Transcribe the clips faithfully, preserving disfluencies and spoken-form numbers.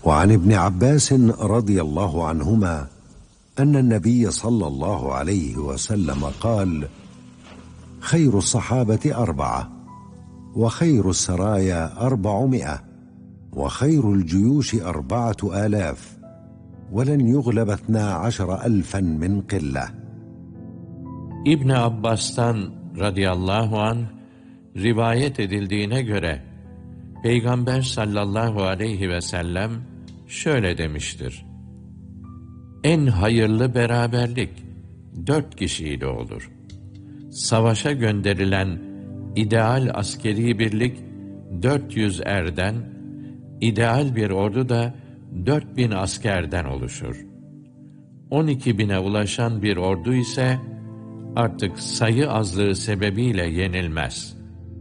وعن ابن عباس رضي الله عنهما أن النبي صلى الله عليه وسلم قال: خير الصحابة أربعة، وخير السرايا أربعمائة، وخير الجيوش أربعة آلاف، ولن يغلب اثنا عشر ألفا من قلة. İbn Abbas'tan radıyallahu anh rivayet edildiğine göre Peygamber sallallahu aleyhi ve sellem şöyle demiştir: En hayırlı beraberlik dört kişiyle olur. Savaşa gönderilen ideal askeri birlik dört yüz erden, ideal bir ordu da dört bin askerden oluşur. On iki bine ulaşan bir ordu ise artık sayı azlığı sebebiyle yenilmez.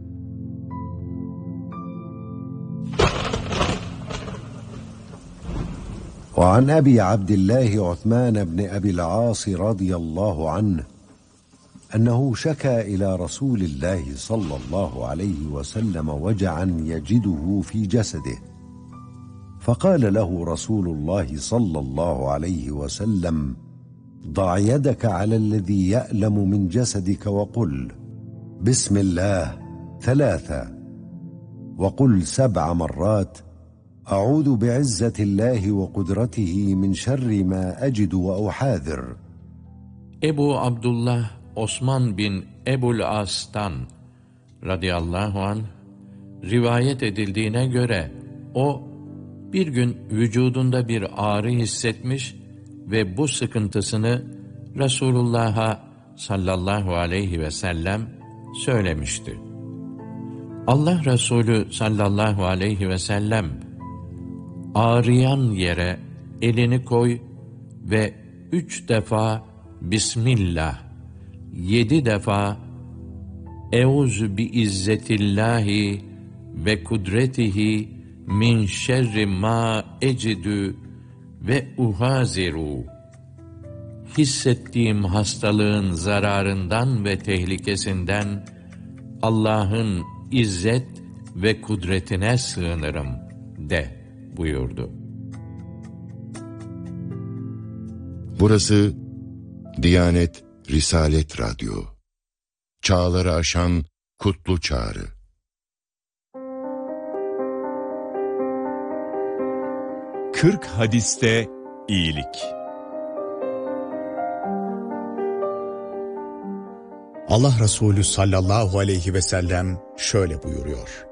وعن أبي عبد الله عثمان بن أبي العاص رضي الله عنه أنه شكى إلى رسول الله صلى الله عليه وسلم وجعا يجده في جسده، فقال له رسول الله صلى الله عليه وسلم: ضع يدك على الذي يألم من جسدك وقل بسم الله ثلاثة، وقل سبع مرات أعوذ بعزة الله وقدرته من شر ما أجد وأحاذر. Ebu Abdullah Osman bin Ebul As'tan radıyallahu anh rivayet edildiğine göre o bir gün vücudunda bir ağrı hissetmiş ve bu sıkıntısını Resulullah'a sallallahu aleyhi ve sellem söylemişti. Allah Resulü sallallahu aleyhi ve sellem ağrıyan yere elini koy ve üç defa Bismillah, yedi defa Euzu bi izzetillahi ve kudretihi min şerri ma ecidü ve uhaziru. Hissettiğim hastalığın zararından ve tehlikesinden Allah'ın izzet ve kudretine sığınırım de buyurdu. Burası Diyanet Risalet Radyo. Çağları aşan kutlu çağrı. Kırk hadiste iyilik. Allah Resulü sallallahu aleyhi ve sellem şöyle buyuruyor: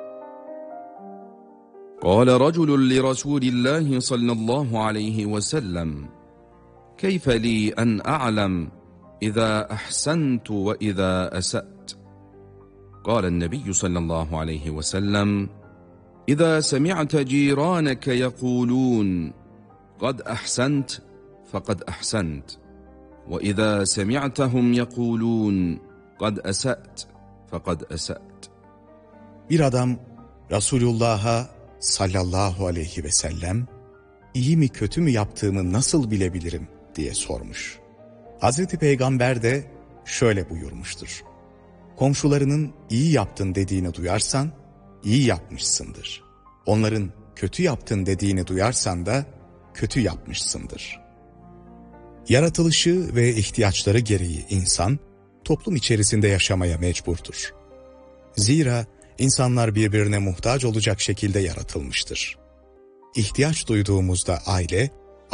قال رجل لرسول الله صلى الله عليه وسلم: كيف لي أن أعلم إذا أحسنت وإذا أسأت؟ قال النبي صلى الله عليه وسلم: إذا سمعت جيرانك يقولون قد أحسنت فقد أحسنت، وإذا سمعتهم يقولون قد أسأت فقد أسأت. Bir adam Resulullah'a sallallahu aleyhi ve sellem, iyi mi kötü mü yaptığımı nasıl bilebilirim diye sormuş. Hazreti Peygamber de şöyle buyurmuştur: Komşularının iyi yaptın dediğini duyarsan, iyi yapmışsındır. Onların kötü yaptın dediğini duyarsan da, kötü yapmışsındır. Yaratılışı ve ihtiyaçları gereği insan, toplum içerisinde yaşamaya mecburdur. Zira insanlar birbirine muhtaç olacak şekilde yaratılmıştır. İhtiyaç duyduğumuzda aile,